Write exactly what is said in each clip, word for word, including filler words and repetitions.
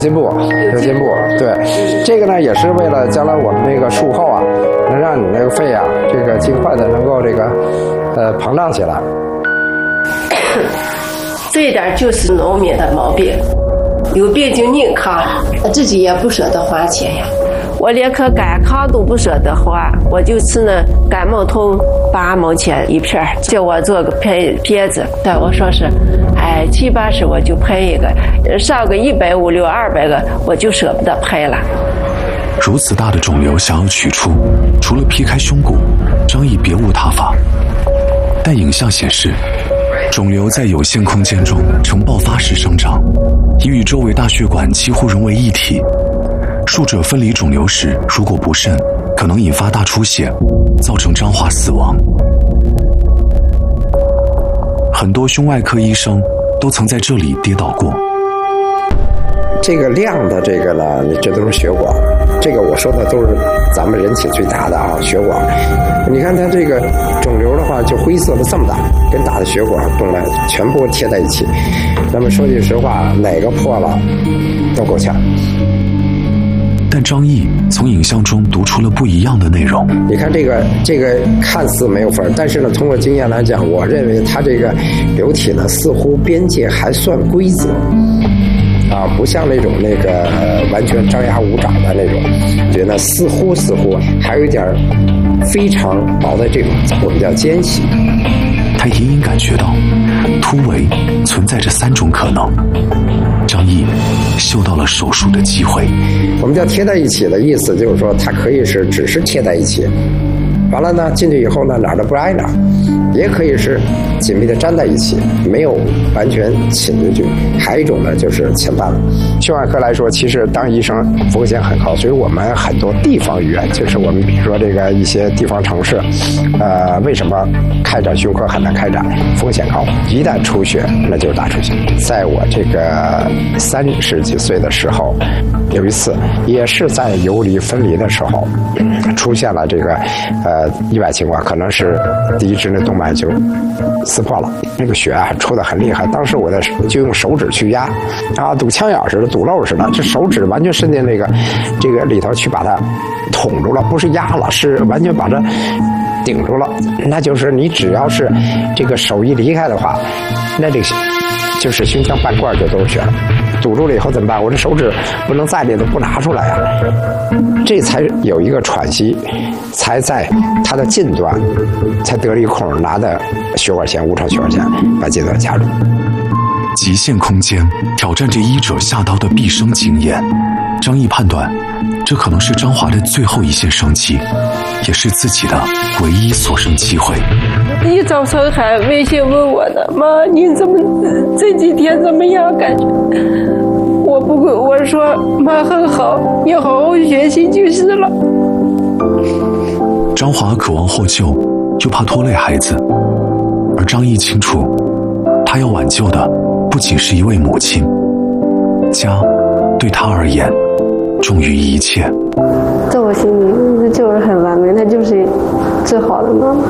进步，有进步。对，这个呢也是为了将来我们那个术后啊，能让你那个肺啊，这个尽快的能够这个呃膨胀起来。 这一点就是农民的毛病，有病就宁康，自己也不舍得花钱呀。我连颗肝康都不舍得花，我就吃那感冒痛八毛钱一片，叫我做个片片子，对我说是，哎七八十我就喷一个，上个一百五六二百个我就舍不得喷了。 如此大的肿瘤想要取出，除了劈开胸骨，张毅别无他法。但影像显示，肿瘤在有限空间中呈爆发式生长，已与周围大血管几乎融为一体。术者分离肿瘤时，如果不慎，可能引发大出血，造成张华死亡。很多胸外科医生都曾在这里跌倒过。 这个亮的这个呢，这都是血管，这个我说的都是咱们人体最大的啊血管。你看它这个肿瘤的话，就灰色的这么大，跟大的血管动脉全部贴在一起。那么说句实话，哪个破了都够呛。 但张毅从影像中读出了不一样的内容。 你看这个这个看似没有分，但是呢，通过经验来讲，我认为它这个瘤体呢，似乎边界还算规则。啊，不像那种那个完全张牙舞爪的那种，觉得似乎似乎还有一点非常薄的这种我们叫间隙。 他隐隐感觉到突围存在着三种可能。张毅嗅到了手术的机会。 我们叫贴在一起的意思，就是说它可以是只是贴在一起，完了呢进去以后呢哪儿都不挨哪儿，也可以是紧密的粘在一起，没有完全侵进去。还有一种呢就是侵犯了。胸外科来说，其实当医生风险很高，所以我们很多地方医院，就是我们比如说这个一些地方城市，呃，为什么开展胸科很难开展？风险高，一旦出血那就是大出血。在我这个三十几岁的时候，有一次也是在游离分离的时候，出现了这个呃意外情况，可能是第一支那动脉就撕破了，那个血啊出得很厉害。当时我的就用手指去压，啊，堵枪眼似的，堵漏似的，这手指完全伸进那个这个里头去把它捅住了，不是压了，是完全把它顶住了。那就是你只要是这个手一离开的话，那这个就是胸腔半块就都是血了。堵住了以后怎么办？我这手指不能再里头不拿出来呀、啊，这才有一个喘息，才在它的近端才得了一空，拿的血管钳，无创血管钳把近端夹住。 极限空间挑战着医者下刀的毕生经验。张毅判断，这可能是张华的最后一线生机，也是自己的唯一所剩机会。 一早晨还微信问我的妈，你怎么这几天怎么样？感觉我不会，我说妈很好，你好好学习就是了。 张华渴望获救，又怕拖累孩子，而张毅清楚，他要挽救的不仅是一位母亲，家对他而言重于一切。 在我心里就是很完美，她就是最好的妈妈。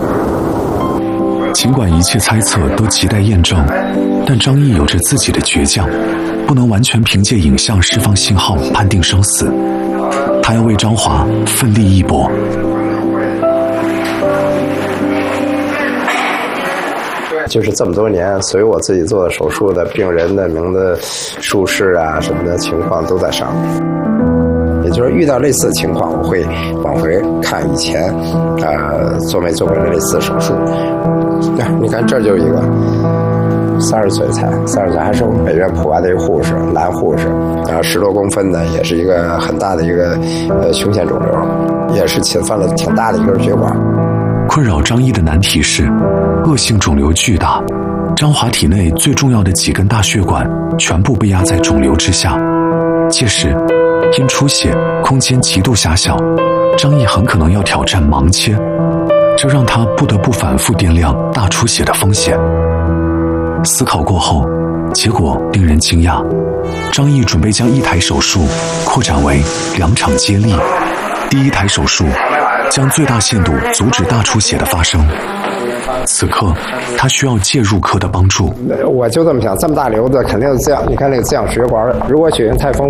尽管一切猜测都亟待验证，但张毅有着自己的倔强，不能完全凭借影像释放信号判定生死。他要为张华奋力一搏。 就是这么多年，随我自己做的手术的病人的名字、术式啊什么的情况都在上面。也就是遇到类似的情况，我会往回看以前，呃，做没做过类似的手术。对，你看这就一个，三十岁才，三十岁还是我们北院普外的一个护士，男护士，然后十多公分的，也是一个很大的一个呃胸腺肿瘤，也是侵犯了挺大的一根血管。 困扰张毅的难题是，恶性肿瘤巨大，张华体内最重要的几根大血管全部被压在肿瘤之下，届时因出血空间极度狭小，张毅很可能要挑战盲切，这让他不得不反复掂量大出血的风险。思考过后，结果令人惊讶，张毅准备将一台手术扩展为两场接力。第一台手术将最大限度阻止大出血的发生， 此刻，他需要介入科的帮助。 我就这么想，这么大瘤子肯定是滋养。你看那个滋养血管，如果血源太丰